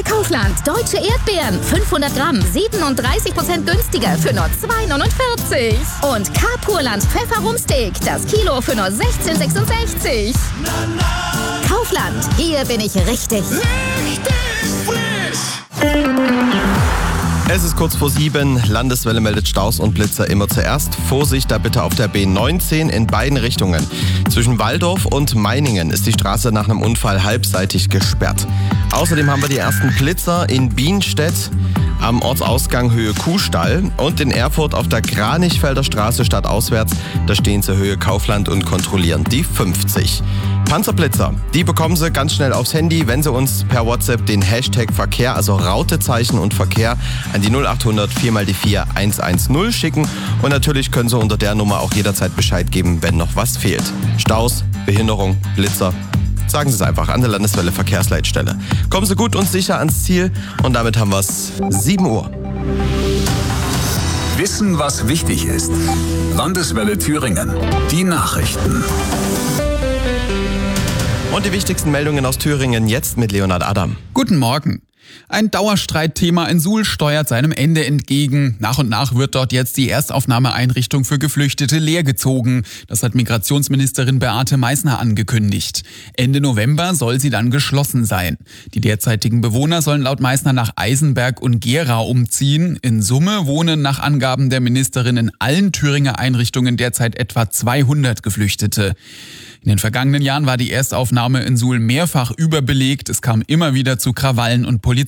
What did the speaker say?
Kaufland, deutsche Erdbeeren, 500 Gramm, 37% günstiger für nur 2,49. Und Carpurland Pfefferumsteak, das Kilo für nur 16,66. Kaufland, hier bin ich richtig. Es ist kurz vor 7. Landeswelle meldet Staus und Blitzer immer zuerst. Vorsicht da bitte auf der B19 in beiden Richtungen. Zwischen Walldorf und Meiningen ist die Straße nach einem Unfall halbseitig gesperrt. Außerdem haben wir die ersten Blitzer in Bienstedt am Ortsausgang Höhe Kuhstall und in Erfurt auf der Kranichfelder Straße stadtauswärts. Da stehen sie Höhe Kaufland und kontrollieren die 50. Panzerblitzer, die bekommen Sie ganz schnell aufs Handy, wenn Sie uns per WhatsApp den Hashtag Verkehr, also Rautezeichen und Verkehr, an die 0800 4x4 110 schicken. Und natürlich können Sie unter der Nummer auch jederzeit Bescheid geben, wenn noch was fehlt. Staus, Behinderung, Blitzer. Sagen Sie es einfach an der Landeswelle Verkehrsleitstelle. Kommen Sie gut und sicher ans Ziel und damit haben wir es 7 Uhr. Wissen, was wichtig ist. Landeswelle Thüringen. Die Nachrichten. Und die wichtigsten Meldungen aus Thüringen jetzt mit Leonhard Adam. Guten Morgen. Ein Dauerstreitthema in Suhl steuert seinem Ende entgegen. Nach und nach wird dort jetzt die Erstaufnahmeeinrichtung für Geflüchtete leergezogen. Das hat Migrationsministerin Beate Meißner angekündigt. Ende November soll sie dann geschlossen sein. Die derzeitigen Bewohner sollen laut Meißner nach Eisenberg und Gera umziehen. In Summe wohnen nach Angaben der Ministerin in allen Thüringer Einrichtungen derzeit etwa 200 Geflüchtete. In den vergangenen Jahren war die Erstaufnahme in Suhl mehrfach überbelegt. Es kam immer wieder zu Krawallen und